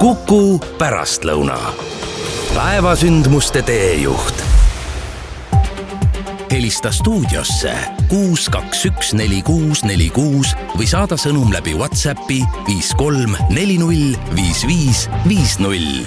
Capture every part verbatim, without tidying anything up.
Kuku pärastlõuna. Päevasündmuste teejuht. Helista stuudiosse kuus kaks üks neli kuus neli kuus või saada sõnum läbi WhatsAppi viis kolm neli null viis viis viis null.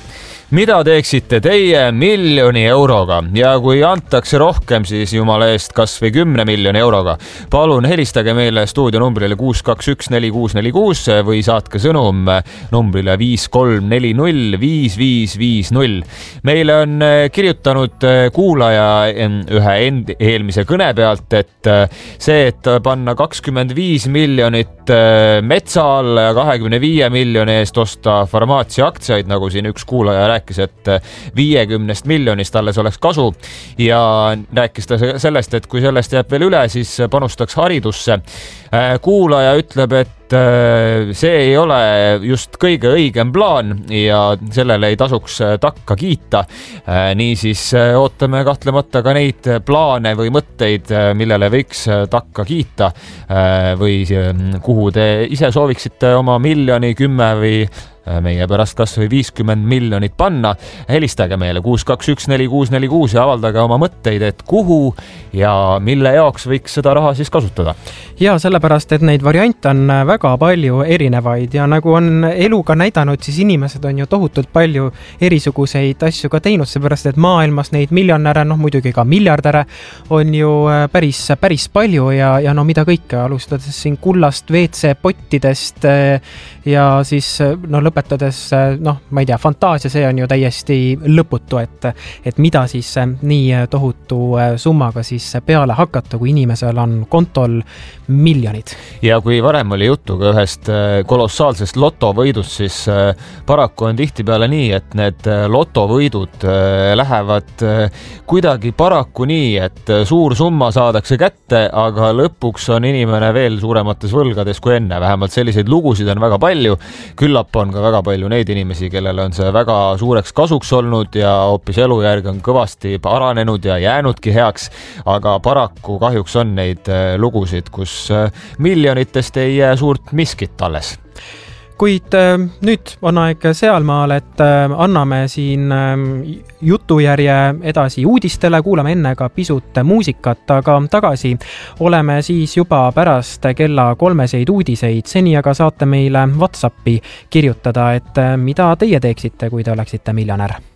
Mida teeksite teie miljoni euroga ja kui antakse rohkem, siis jumala eest kas või kümne miljoni euroga. Palun helistage meile stuudio numbrile kuus kaks üks neli kuus neli kuus või saatke sõnum numbrile viis kolm neli null viis viis viis null. Meile on kirjutanud kuulaja ühe eelmise kõne pealt, et see, et panna kakskümmend viis miljonit metsa alla ja kahekümne viie miljoni eest osta farmaatsia aktsiaid, nagu siin üks kuulaja rääkis, et viiekümnest miljonist alles oleks kasu ja rääkis ta sellest, et kui sellest jääb veel üle, siis panustaks haridusse. Kuulaja ütleb, et see ei ole just kõige õigem plaan ja sellele ei tasuks takka kiita. Niisiis ootame kahtlemata ka neid plaane või mõtteid, millele võiks takka kiita või kuhu te ise sooviksite oma miljoni, kümme või meie pärast kas või viiskümmend miljonit panna. Helistage meile kuus kaks üks neli kuus neli kuus ja avaldage oma mõtteid, et kuhu ja mille jaoks võiks seda raha siis kasutada. Ja sellepärast, et neid variante on väga palju erinevaid ja nagu on eluga näidanud, siis inimesed on ju tohutult palju erisuguseid asju ka teinud, seepärast, et maailmas neid miljonäre, noh muidugi ka miljardäre on ju päris, päris palju ja, ja no mida kõike, alustades siin kullast V C pottidest ja siis no lõpetades, noh, ma ei tea, fantaasia, see on ju täiesti lõputu, et, et mida siis nii tohutu summaga siis peale hakata, kui inimesel on kontol miljonid. Ja kui varem oli juttu ka ühest kolossaalsest lotovõidust, siis paraku on tihtipeale nii, et need lotovõidud lähevad kuidagi paraku nii, et suur summa saadakse kätte, aga lõpuks on inimene veel suuremates võlgades kui enne. Vähemalt selliseid lugusid on väga palju. Küllap on ka väga palju neid inimesi, kellel on see väga suureks kasuks olnud ja hoopis elujärg on kõvasti paranenud ja jäänudki heaks, aga paraku kahjuks on neid lugusid, kus miljonitest ei jää suurt miskit alles. Kuid nüüd on aeg sealmaal, et anname siin jutujärje edasi uudistele, kuulame enne ka pisut muusikat, aga tagasi oleme siis juba pärast kella kolmeseid uudiseid. Seni aga saate meile WhatsAppi kirjutada, et mida teie teeksite, kui te oleksite miljonär.